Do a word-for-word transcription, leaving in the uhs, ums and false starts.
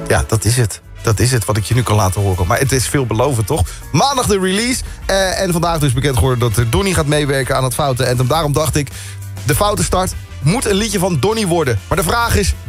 Ja, dat is het. Dat is het wat ik je nu kan laten horen. Maar het is veelbelovend, toch? Maandag de release. Uh, en vandaag dus bekend geworden dat Donnie gaat meewerken aan het Fouten. En daarom dacht ik, de Foute Start moet een liedje van Donnie worden. Maar de vraag is,